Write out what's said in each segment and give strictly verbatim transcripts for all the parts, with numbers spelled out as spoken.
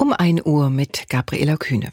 Um ein Uhr mit Gabriela Kühne.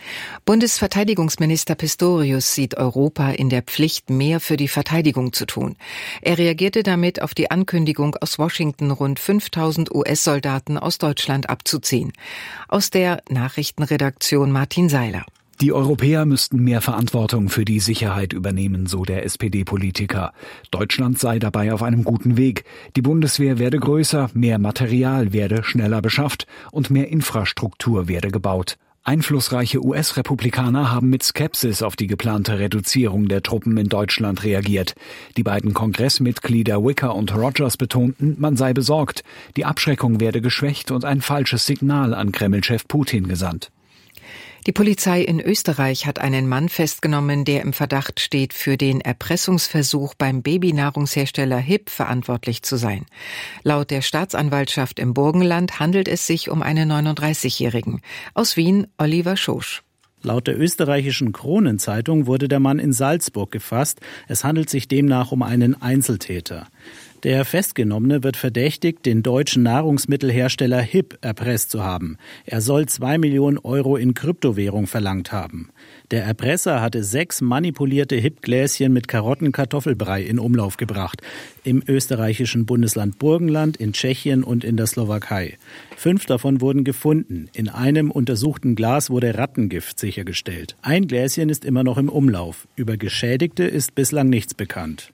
Bundesverteidigungsminister Pistorius sieht Europa in der Pflicht, mehr für die Verteidigung zu tun. Er reagierte damit auf die Ankündigung aus Washington, rund fünftausend U S-Soldaten aus Deutschland abzuziehen. Aus der Nachrichtenredaktion Martin Seiler. Die Europäer müssten mehr Verantwortung für die Sicherheit übernehmen, so der S P D-Politiker. Deutschland sei dabei auf einem guten Weg. Die Bundeswehr werde größer, mehr Material werde schneller beschafft und mehr Infrastruktur werde gebaut. Einflussreiche U S-Republikaner haben mit Skepsis auf die geplante Reduzierung der Truppen in Deutschland reagiert. Die beiden Kongressmitglieder Wicker und Rogers betonten, man sei besorgt. Die Abschreckung werde geschwächt und ein falsches Signal an Kreml-Chef Putin gesandt. Die Polizei in Österreich hat einen Mann festgenommen, der im Verdacht steht, für den Erpressungsversuch beim Babynahrungshersteller H I P verantwortlich zu sein. Laut der Staatsanwaltschaft im Burgenland handelt es sich um einen neununddreißigjährigen. Aus Wien, Oliver Schosch. Laut der österreichischen Kronenzeitung wurde der Mann in Salzburg gefasst. Es handelt sich demnach um einen Einzeltäter. Der Festgenommene wird verdächtigt, den deutschen Nahrungsmittelhersteller H I P erpresst zu haben. Er soll zwei Millionen Euro in Kryptowährung verlangt haben. Der Erpresser hatte sechs manipulierte H I P-Gläschen mit Karotten-Kartoffelbrei in Umlauf gebracht. Im österreichischen Bundesland Burgenland, in Tschechien und in der Slowakei. Fünf davon wurden gefunden. In einem untersuchten Glas wurde Rattengift sichergestellt. Ein Gläschen ist immer noch im Umlauf. Über Geschädigte ist bislang nichts bekannt.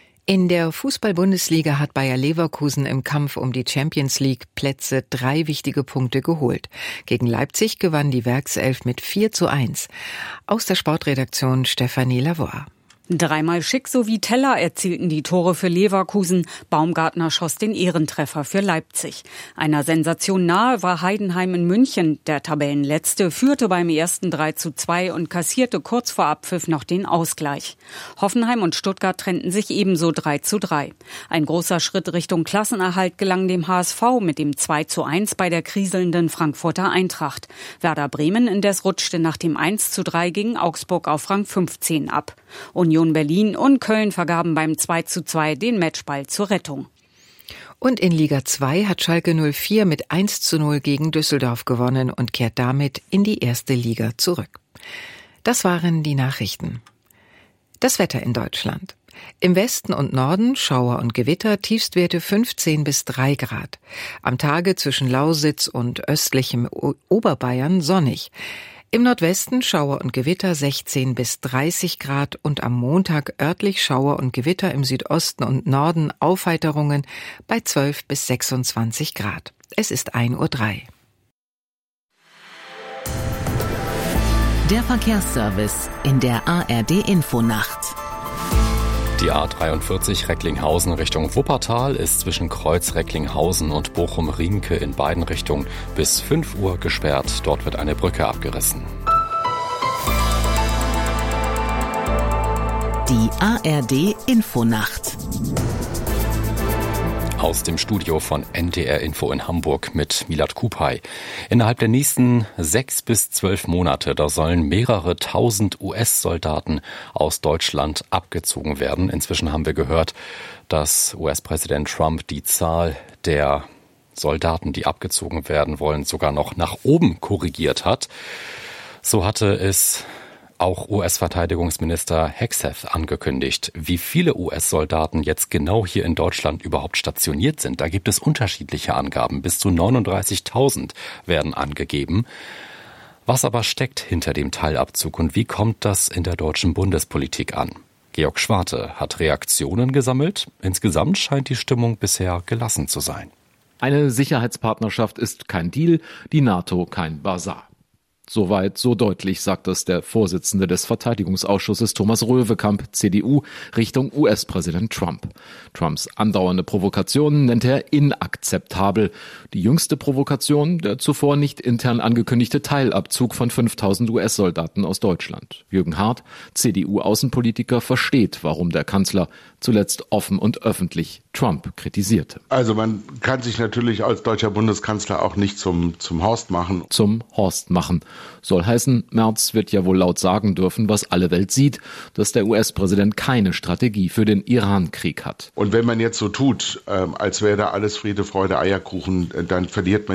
In der Fußball-Bundesliga hat Bayer Leverkusen im Kampf um die Champions-League-Plätze drei wichtige Punkte geholt. Gegen Leipzig gewann die Werkself mit vier zu eins. Aus der Sportredaktion Stefanie Lavoie. Dreimal Schick sowie Teller erzielten die Tore für Leverkusen. Baumgartner schoss den Ehrentreffer für Leipzig. Einer Sensation nahe war Heidenheim in München. Der Tabellenletzte führte beim ersten drei zu zwei und kassierte kurz vor Abpfiff noch den Ausgleich. Hoffenheim und Stuttgart trennten sich ebenso drei zu drei. Ein großer Schritt Richtung Klassenerhalt gelang dem H S V mit dem zwei zu eins bei der kriselnden Frankfurter Eintracht. Werder Bremen indes rutschte nach dem eins zu drei gegen Augsburg auf Rang fünfzehn ab. Union Berlin und Köln vergaben beim zwei zu zwei den Matchball zur Rettung. Und in Liga zwei hat Schalke null vier mit eins zu null gegen Düsseldorf gewonnen und kehrt damit in die erste Liga zurück. Das waren die Nachrichten. Das Wetter in Deutschland. Im Westen und Norden Schauer und Gewitter, Tiefstwerte fünfzehn bis drei Grad. Am Tage zwischen Lausitz und östlichem o- Oberbayern sonnig. Im Nordwesten Schauer und Gewitter sechzehn bis dreißig Grad und am Montag örtlich Schauer und Gewitter im Südosten und Norden Aufheiterungen bei zwölf bis sechsundzwanzig Grad. Es ist ein Uhr drei. Der Verkehrsservice in der A R D-Infonacht. Die A dreiundvierzig Recklinghausen Richtung Wuppertal ist zwischen Kreuz Recklinghausen und Bochum-Riemke in beiden Richtungen bis fünf Uhr gesperrt. Dort wird eine Brücke abgerissen. Die A R D-Infonacht. Aus dem Studio von N D R Info in Hamburg mit Milad Kupay. Innerhalb der nächsten sechs bis zwölf Monate, da sollen mehrere tausend U S-Soldaten aus Deutschland abgezogen werden. Inzwischen haben wir gehört, dass U S-Präsident Trump die Zahl der Soldaten, die abgezogen werden wollen, sogar noch nach oben korrigiert hat. So hatte es auch U S-Verteidigungsminister Hegseth angekündigt. Wie viele U S-Soldaten jetzt genau hier in Deutschland überhaupt stationiert sind, da gibt es unterschiedliche Angaben. Bis zu neununddreißigtausend werden angegeben. Was aber steckt hinter dem Teilabzug und wie kommt das in der deutschen Bundespolitik an? Georg Schwarte hat Reaktionen gesammelt. Insgesamt scheint die Stimmung bisher gelassen zu sein. Eine Sicherheitspartnerschaft ist kein Deal, die NATO kein Basar. Soweit, so deutlich, sagt es der Vorsitzende des Verteidigungsausschusses Thomas Röwekamp, C D U, Richtung U S-Präsident Trump. Trumps andauernde Provokationen nennt er inakzeptabel. Die jüngste Provokation, der zuvor nicht intern angekündigte Teilabzug von fünftausend U S-Soldaten aus Deutschland. Jürgen Hart, C D U-Außenpolitiker, versteht, warum der Kanzler zuletzt offen und öffentlich Trump kritisierte. Also man kann sich natürlich als deutscher Bundeskanzler auch nicht zum, zum Horst machen. Zum Horst machen. Soll heißen, Merz wird ja wohl laut sagen dürfen, was alle Welt sieht, dass der U S-Präsident keine Strategie für den Iran-Krieg hat. Und wenn man jetzt so tut, äh, als wäre da alles Friede, Freude, Eierkuchen, dann verliert man